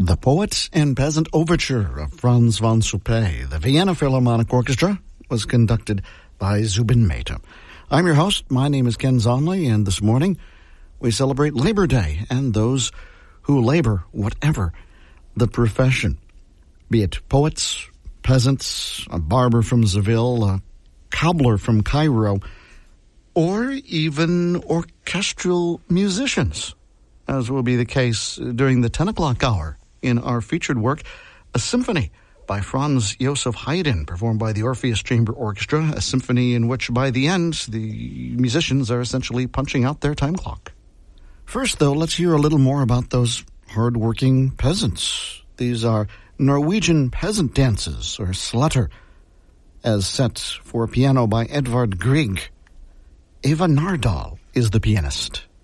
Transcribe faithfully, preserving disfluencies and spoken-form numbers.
The Poet and Peasant Overture of Franz von Suppé, the Vienna Philharmonic Orchestra, was conducted by Zubin Mehta. I'm your host. My name is Ken Zonley, and this morning we celebrate Labor Day and those who labor, whatever the profession, be it poets, peasants, a barber from Seville, a cobbler from Cairo, or even orchestral musicians, as will be the case during the ten o'clock hour in our featured work, a symphony by Franz Josef Haydn, performed by the Orpheus Chamber Orchestra, a symphony in which by the end the musicians are essentially punching out their time clock. First, though, let's hear a little more about those hard-working peasants. These are Norwegian peasant dances, or slutter, as set for piano by Edvard Grieg. Eva Nardal is the pianist.